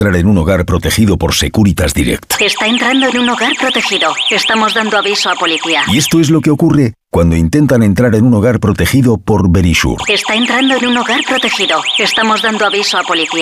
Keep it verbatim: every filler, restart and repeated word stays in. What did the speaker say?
Entrar en un hogar protegido por Securitas Direct. Está entrando en un hogar protegido. Estamos dando aviso a policía. Y esto es lo que ocurre cuando intentan entrar en un hogar protegido por Verisure. Está entrando en un hogar protegido. Estamos dando aviso a policía.